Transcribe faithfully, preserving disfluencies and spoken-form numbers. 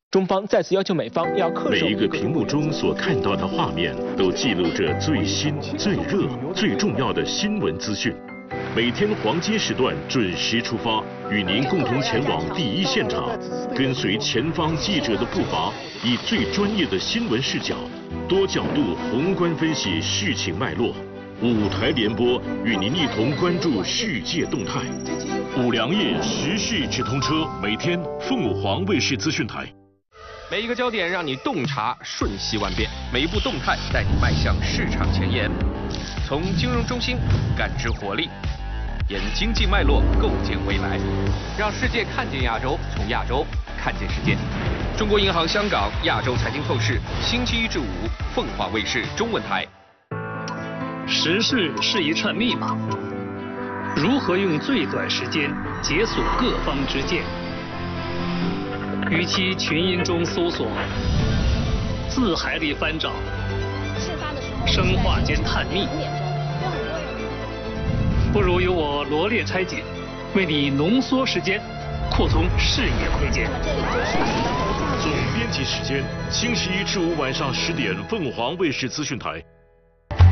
中方再次要求美方要恪守每一个屏幕中所看到的画面，都记录着最新、最热、最重要的新闻资讯。每天黄金时段准时出发，与您共同前往第一现场，跟随前方记者的步伐，以最专业的新闻视角，多角度宏观分析事情脉络。五台联播与您一同关注世界动态。五粮液时事直通车，每天凤凰卫视资讯台。 每一个焦点让你洞察瞬息万变，每一步动态带你迈向市场前沿。从金融中心感知活力，沿经济脉络构建未来，让世界看见亚洲，从亚洲看见世界。中国银行香港亚洲财经透视，星期一至五，凤凰卫视中文台。 时事是一串密码，如何用最短时间解锁各方之见？与其群音中搜索，字海里翻找，生化间探秘，不如由我罗列拆解，为你浓缩时间，扩充视野空间。 总编辑时间：星期一至五晚上十点，凤凰卫视资讯台。